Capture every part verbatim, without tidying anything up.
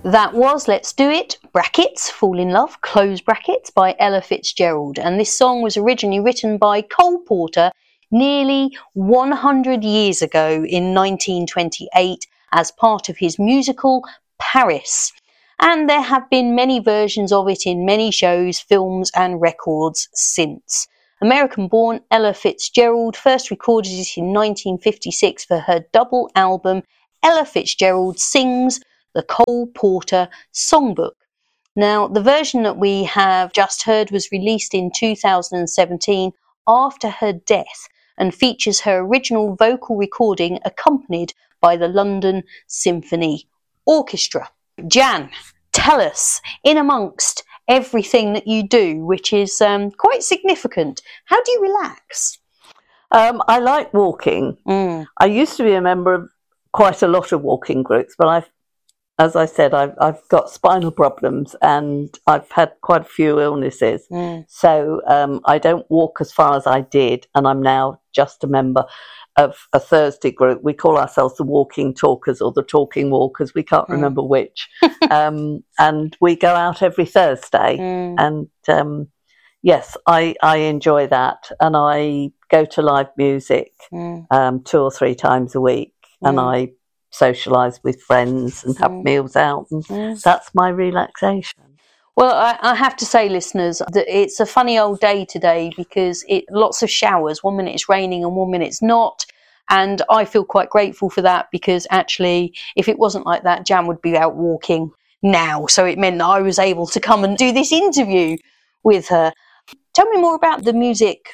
That was Let's Do It, brackets, Fall in Love, close brackets, by Ella Fitzgerald. And this song was originally written by Cole Porter nearly one hundred years ago in nineteen twenty-eight as part of his musical Paris. And there have been many versions of it in many shows, films and records since. American-born Ella Fitzgerald first recorded it in nineteen fifty-six for her double album Ella Fitzgerald Sings the Cole Porter Songbook. Now, the version that we have just heard was released in two thousand seventeen after her death and features her original vocal recording accompanied by the London Symphony Orchestra. Jan, tell us, in amongst everything that you do, which is um, quite significant, how do you relax? Um, I like walking. Mm. I used to be a member of quite a lot of walking groups, but I've As I said, I've, I've got spinal problems and I've had quite a few illnesses. Mm. So um, I don't walk as far as I did, and I'm now just a member of a Thursday group. We call ourselves the Walking Talkers or the Talking Walkers. We can't Mm. remember which. um, and we go out every Thursday. Mm. And um, yes, I, I enjoy that. And I go to live music Mm. um, two or three times a week. Mm. And I socialise with friends and have Mm. meals out, and Mm. that's my relaxation. Well, I, I have to say, listeners, that it's a funny old day today because it lots of showers. One minute it's raining and one minute it's not. And I feel quite grateful for that because actually, if it wasn't like that, Jan would be out walking now. So it meant that I was able to come and do this interview with her. Tell me more about the music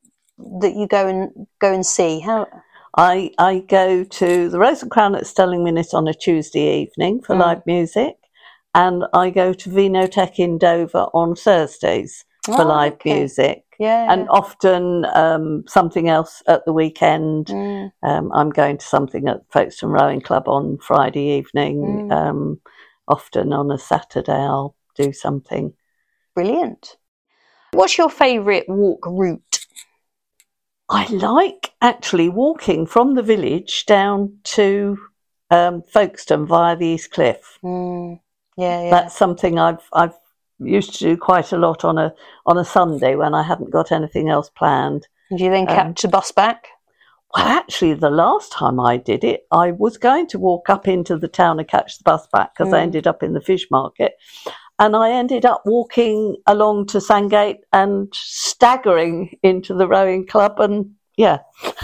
that you go and go and see. How? I, I go to the Rose and Crown at Stelling Minute on a Tuesday evening for Mm. live music, and I go to Vinotech in Dover on Thursdays for Oh, live okay. music, Yeah. and often um, something else at the weekend. Mm. Um, I'm going to something at Folkestone Rowing Club on Friday evening. Mm. Um, often on a Saturday I'll do something. Brilliant. What's your favourite walk route? I like actually walking from the village down to um, Folkestone via the East Cliff. Mm. Yeah, yeah. That's something I've I've used to do quite a lot on a on a Sunday when I hadn't got anything else planned. Do you then um, catch a bus back? Well, actually, the last time I did it, I was going to walk up into the town and catch the bus back because I Mm. ended up in the fish market. And I ended up walking along to Sandgate and staggering into the rowing club, and yeah.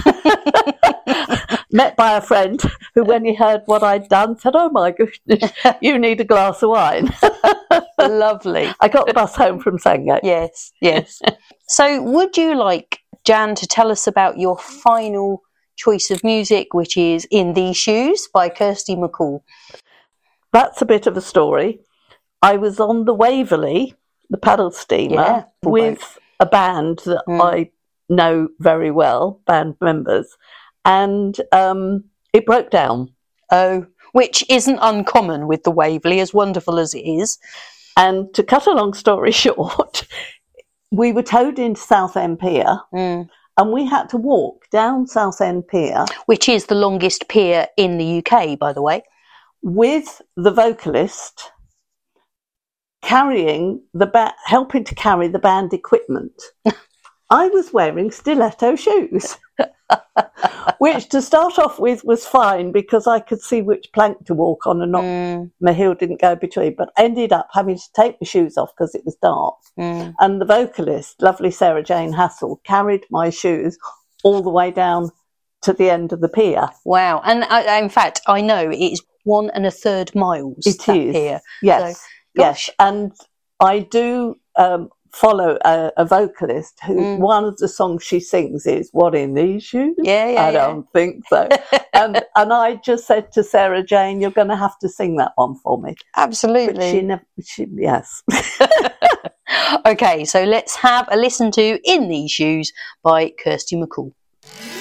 Met by a friend who, when he heard what I'd done, said, "Oh my goodness, you need a glass of wine." Lovely. I got the bus home from Sandgate. Yes, yes. So would you like Jan to tell us about your final choice of music, which is In These Shoes by Kirsty MacColl? That's a bit of a story. I was on the Waverley, the paddle steamer, Yeah, with a band that Mm. I know very well, band members, and um, it broke down. Oh, which isn't uncommon with the Waverley, as wonderful as it is. And to cut a long story short, we were towed into Southend Pier, Mm. and we had to walk down Southend Pier Which is the longest pier in the U K, by the way. with the vocalist carrying the ba- helping to carry the band equipment. I was wearing stiletto shoes, which to start off with was fine because I could see which plank to walk on and not Mm, my heel didn't go between, but ended up having to take my shoes off because it was dark. mm. And the vocalist, lovely Sarah Jane Hassel, carried my shoes all the way down to the end of the pier. Wow. And uh, in fact, I know it is one and a third miles, It that is. pier. Yes, So, yes. gosh. And I do um, follow a, a vocalist who Mm. one of the songs she sings is "What in These Shoes?" Yeah, yeah, I yeah. don't think so. and and I just said to Sarah Jane, "You're going to have to sing that one for me." But Absolutely. she never. She, yes. Okay, so let's have a listen to In These Shoes by Kirsty MacColl.